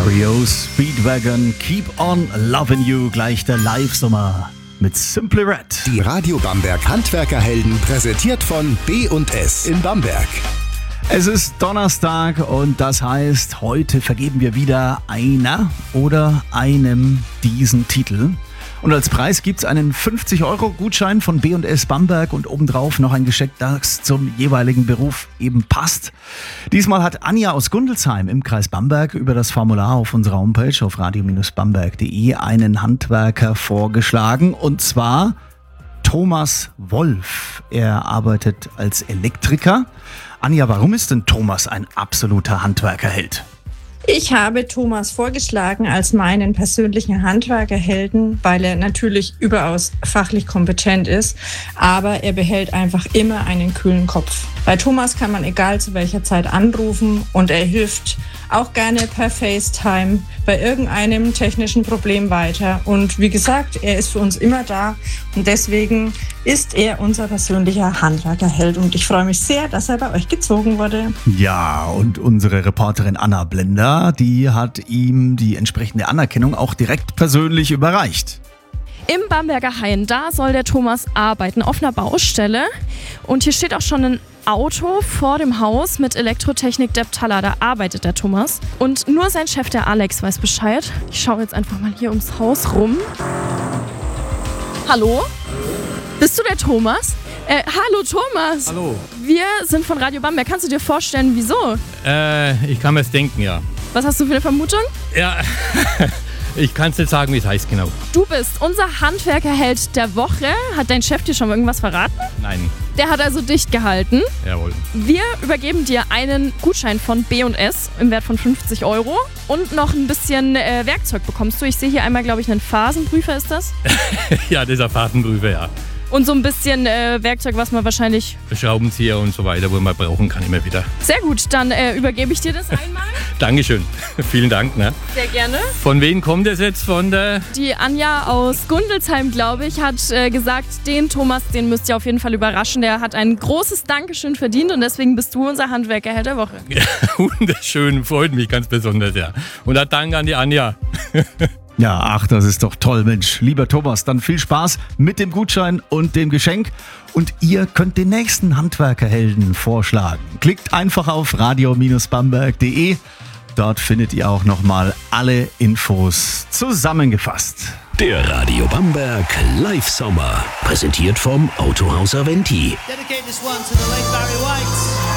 REO Speedwagon, Keep on Loving You, gleich der Live-Sommer mit Simply Red. Die Radio Bamberg Handwerkerhelden, präsentiert von B&S in Bamberg. Es ist Donnerstag und das heißt, heute vergeben wir wieder einer oder einem diesen Titel. Und als Preis gibt's einen 50-Euro-Gutschein von B&S Bamberg und obendrauf noch ein Geschenk, das zum jeweiligen Beruf eben passt. Diesmal hat Anja aus Gundelsheim im Kreis Bamberg über das Formular auf unserer Homepage auf radio-bamberg.de einen Handwerker vorgeschlagen, und zwar Thomas Wolf. Er arbeitet als Elektriker. Anja, warum ist denn Thomas ein absoluter Handwerkerheld? Ich habe Thomas vorgeschlagen als meinen persönlichen Handwerkerhelden, weil er natürlich überaus fachlich kompetent ist, aber er behält einfach immer einen kühlen Kopf. Bei Thomas kann man egal zu welcher Zeit anrufen und er hilft auch gerne per FaceTime bei irgendeinem technischen Problem weiter. Und wie gesagt, er ist für uns immer da und deswegen ist er unser persönlicher Handwerkerheld. Und ich freue mich sehr, dass er bei euch gezogen wurde. Ja, und unsere Reporterin Anna Blender, die hat ihm die entsprechende Anerkennung auch direkt persönlich überreicht. Im Bamberger Hain, da soll der Thomas arbeiten, auf einer Baustelle. Und hier steht auch schon ein Auto vor dem Haus mit Elektrotechnik Deptalla. Da arbeitet der Thomas. Und nur sein Chef, der Alex, weiß Bescheid. Ich schaue jetzt einfach mal hier ums Haus rum. Hallo? Bist du der Thomas? Hallo Thomas. Hallo. Wir sind von Radio Bamberg. Kannst du dir vorstellen, wieso? Ich kann mir es denken, ja. Was hast du für eine Vermutung? Ja, ich kann es nicht sagen, wie es heißt genau. Du bist unser Handwerkerheld der Woche. Hat dein Chef dir schon irgendwas verraten? Nein. Der hat also dicht gehalten. Jawohl. Wir übergeben dir einen Gutschein von B&S im Wert von 50 Euro und noch ein bisschen Werkzeug bekommst du. Ich sehe hier einmal, glaube ich, einen Phasenprüfer, ist das? Ja, dieser Phasenprüfer, ja. Und so ein bisschen Werkzeug, was man wahrscheinlich... Schraubenzieher und so weiter, wo man brauchen kann, immer wieder. Sehr gut, dann übergebe ich dir das einmal. Dankeschön. Vielen Dank. Ne? Sehr gerne. Von wem kommt es jetzt? Von der... Die Anja aus Gundelsheim, glaube ich, hat gesagt, den Thomas, den müsst ihr auf jeden Fall überraschen. Der hat ein großes Dankeschön verdient und deswegen bist du unser Handwerkerheld der Woche. Ja, wunderschön, freut mich ganz besonders, ja. Und ein Dank an die Anja. Ja, ach, das ist doch toll, Mensch. Lieber Thomas, dann viel Spaß mit dem Gutschein und dem Geschenk. Und ihr könnt den nächsten Handwerkerhelden vorschlagen. Klickt einfach auf radio-bamberg.de. Dort findet ihr auch nochmal alle Infos zusammengefasst. Der Radio Bamberg Live-Sommer, präsentiert vom Autohaus Aventi. Dedicate this one to the late Barry White.